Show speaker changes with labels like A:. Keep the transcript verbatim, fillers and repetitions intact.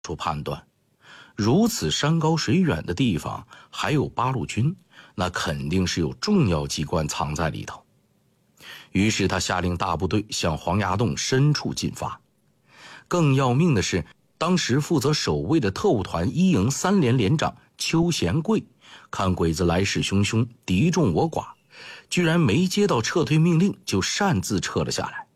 A: 出判断，如此山高水远的地方还有八路军，那肯定是有重要机关藏在里头。于是他下令大部队向黄崖洞深处进发。更要命的是，当时负责守卫的特务团一营三连连长邱贤贵看鬼子来势汹汹，敌众我寡，居然没接到撤退命令就擅自撤了下来。